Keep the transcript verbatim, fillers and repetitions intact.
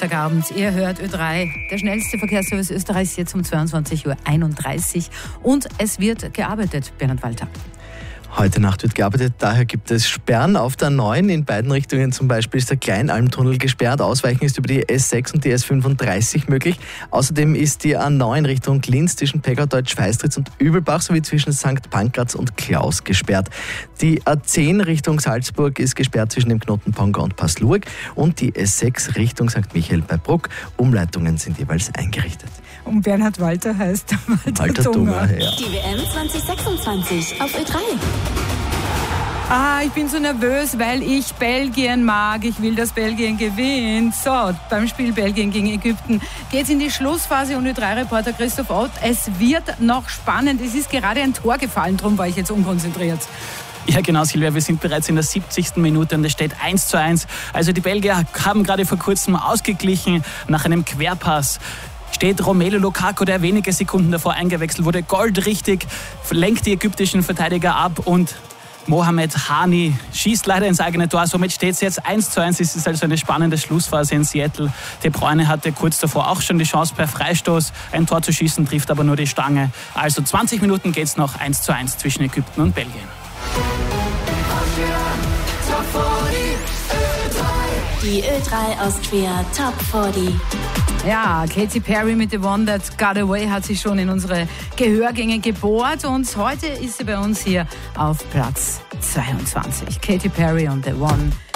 Freitagabend. Ihr hört Ö drei, der schnellste Verkehrsservice Österreichs, jetzt um zweiundzwanzig Uhr einunddreißig. Und es wird gearbeitet, Bernhard Walter. Heute Nacht wird gearbeitet, daher gibt es Sperren auf der neun. In beiden Richtungen zum Beispiel ist der Kleinalmtunnel gesperrt. Ausweichen ist über die S sechs und die S fünfunddreißig möglich. Außerdem ist die A neun Richtung Linz zwischen Pegau-Deutsch, Feistritz und Übelbach sowie zwischen Sankt Pankraz und Klaus gesperrt. Die A zehn Richtung Salzburg ist gesperrt zwischen dem Knoten Ponga und Passlurg. Und die S sechs Richtung Sankt Michael bei Bruck. Umleitungen sind jeweils eingerichtet. Und Bernhard Walter heißt Walter, Walter Dunger. Dunger, ja. Die W M zwanzig sechsundzwanzig auf Ö drei. Ah, ich bin so nervös, weil ich Belgien mag. Ich will, dass Belgien gewinnt. So, beim Spiel Belgien gegen Ägypten geht's in die Schlussphase und Ö drei Reporter Christoph Ott. Es wird noch spannend. Es ist gerade ein Tor gefallen, darum war ich jetzt unkonzentriert. Ja genau, Silvia, wir sind bereits in der siebzigsten Minute und es steht eins zu eins. Also die Belgier haben gerade vor kurzem ausgeglichen nach einem Querpass. Steht Romelu Lukaku, der wenige Sekunden davor eingewechselt wurde, goldrichtig, lenkt die ägyptischen Verteidiger ab und Mohamed Hani schießt leider ins eigene Tor. Somit steht es jetzt eins zu eins. Es ist also eine spannende Schlussphase in Seattle. De Bruyne hatte kurz davor auch schon die Chance, per Freistoß ein Tor zu schießen, trifft aber nur die Stange. Also zwanzig Minuten geht es noch eins zu eins zwischen Ägypten und Belgien. Die Ö drei Austria Top vierzig. Ja, Katy Perry mit The One That Got Away hat sich schon in unsere Gehörgänge gebohrt und heute ist sie bei uns hier auf Platz zweiundzwanzig. Katy Perry und The One